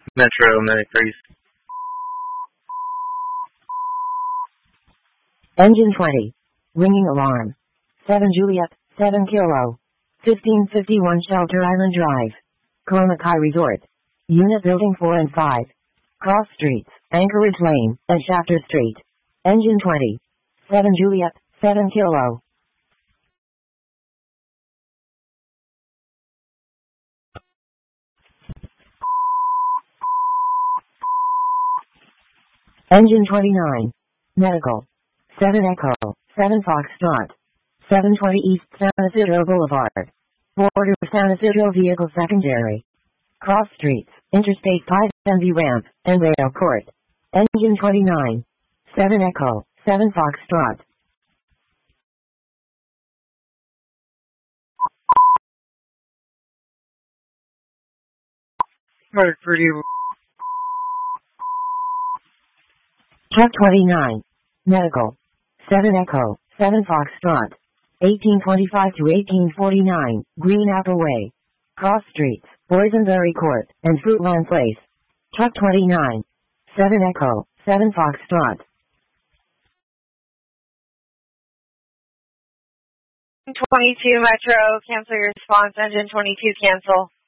Metro, Medic 3. Engine 20. Ringing alarm. 7 Juliet, 7 Kilo. 1551 Shelter Island Drive. Coronakai Resort. Unit Building 4 and 5. Cross Streets, Anchorage Lane, and Shafter Street. Engine 20. 7 Juliet, 7 Kilo. Engine 29. Medical. 7 Echo, 7 Foxtrot. 720 East San Isidro Boulevard. Border San Isidro Vehicle Secondary. Cross Streets, Interstate 5 MV Ramp, and Rail Court. Engine 29. 7 Echo, 7 Foxtrot. Medic 3. Truck 29. Medical. 7 Echo, 7 Foxtrot. 1825 to 1849, Green Apple Way. Cross Streets, Boysenberry Court, and Fruitland Place. Truck 29. 7 Echo, 7 Foxtrot. 22 Metro, cancel your response. Engine 22, cancel.